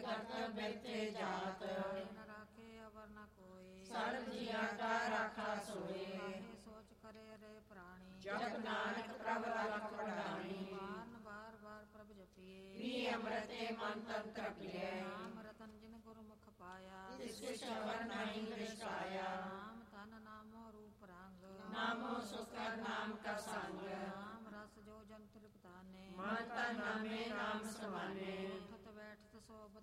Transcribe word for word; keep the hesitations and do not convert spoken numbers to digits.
ਕਰਤ ਬਿਰਥੇ ਜਾਤ, न राखे अवर न कोई, ਸਰਬ ਜੀਆਂ ਕਾ ਰਾਖਾ ਸੋਏ। काहे सोच करे रे प्राणी, ਜਪ ਨਾਨਕ ਪ੍ਰਭ ਲਖ ਵਡਾਣੀ, बार बार बार प्रभ जपिए, ਵੀ ਅੰਮ੍ਰਿਤੇ ਮਨ ਤਨ ਤ੍ਰਪੀਐ। नाम रतन जिन गुरमुख पाया, ਤਿਸ ਸਵਰ ਨਹੀਂ ਵਿਸਰਾਇਆ,